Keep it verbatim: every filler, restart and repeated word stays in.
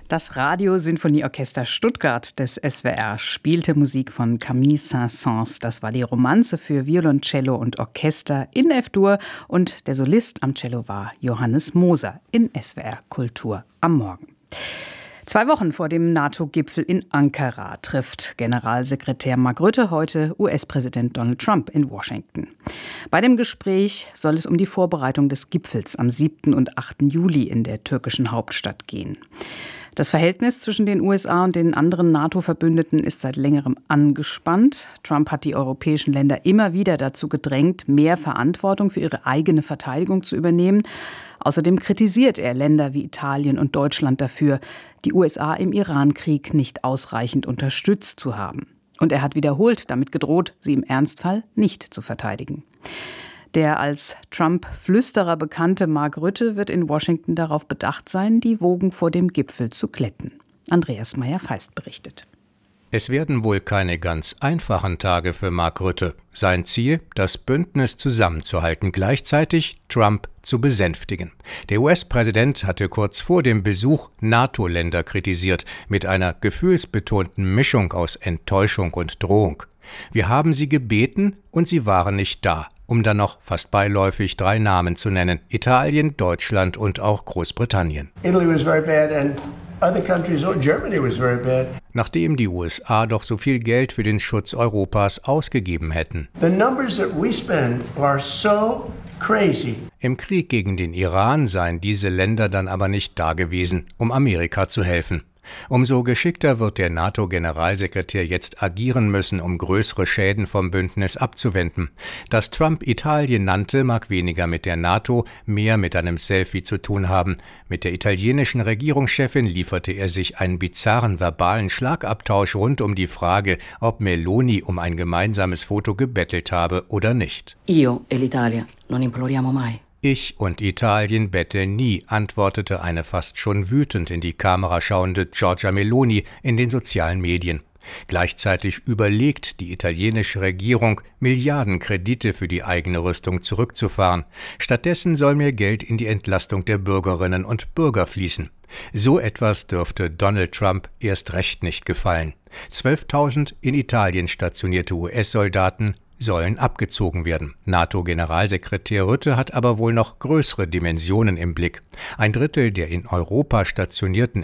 Das Radio-Sinfonieorchester Stuttgart des S W R spielte Musik von Camille Saint-Saëns. Das war die Romanze für Violoncello und Orchester in F-Dur und der Solist am Cello war Johannes Moser in S W R Kultur am Morgen. Zwei Wochen vor dem NATO-Gipfel in Ankara trifft Generalsekretär Mark Rutte heute U S-Präsident Donald Trump in Washington. Bei dem Gespräch soll es um die Vorbereitung des Gipfels am siebten und achten Juli in der türkischen Hauptstadt gehen. Das Verhältnis zwischen den U S A und den anderen NATO-Verbündeten ist seit längerem angespannt. Trump hat die europäischen Länder immer wieder dazu gedrängt, mehr Verantwortung für ihre eigene Verteidigung zu übernehmen. Außerdem kritisiert er Länder wie Italien und Deutschland dafür, die U S A im Iran-Krieg nicht ausreichend unterstützt zu haben. Und er hat wiederholt damit gedroht, sie im Ernstfall nicht zu verteidigen. Der als Trump-Flüsterer bekannte Mark Rutte wird in Washington darauf bedacht sein, die Wogen vor dem Gipfel zu glätten. Andreas Meyer-Feist berichtet. Es werden wohl keine ganz einfachen Tage für Mark Rutte. Sein Ziel, das Bündnis zusammenzuhalten, gleichzeitig Trump zu besänftigen. Der U S-Präsident hatte kurz vor dem Besuch NATO-Länder kritisiert, mit einer gefühlsbetonten Mischung aus Enttäuschung und Drohung. Wir haben sie gebeten und sie waren nicht da, um dann noch fast beiläufig drei Namen zu nennen: Italien, Deutschland und auch Großbritannien. Italy was very bad and other countries, oh, Germany was very bad. Nachdem die U S A doch so viel Geld für den Schutz Europas ausgegeben hätten. The numbers that we spend are so crazy. Im Krieg gegen den Iran seien diese Länder dann aber nicht dagewesen, um Amerika zu helfen. Umso geschickter wird der NATO-Generalsekretär jetzt agieren müssen, um größere Schäden vom Bündnis abzuwenden. Dass Trump Italien nannte, mag weniger mit der NATO, mehr mit einem Selfie zu tun haben. Mit der italienischen Regierungschefin lieferte er sich einen bizarren verbalen Schlagabtausch rund um die Frage, ob Meloni um ein gemeinsames Foto gebettelt habe oder nicht. Io e l'Italia non imploriamo mai. Ich und Italien betteln nie, antwortete eine fast schon wütend in die Kamera schauende Giorgia Meloni in den sozialen Medien. Gleichzeitig überlegt die italienische Regierung, Milliardenkredite für die eigene Rüstung zurückzufahren. Stattdessen soll mehr Geld in die Entlastung der Bürgerinnen und Bürger fließen. So etwas dürfte Donald Trump erst recht nicht gefallen. zwölftausend in Italien stationierte U S-Soldaten sollen abgezogen werden. NATO-Generalsekretär Rutte hat aber wohl noch größere Dimensionen im Blick. Ein Drittel der in Europa stationierten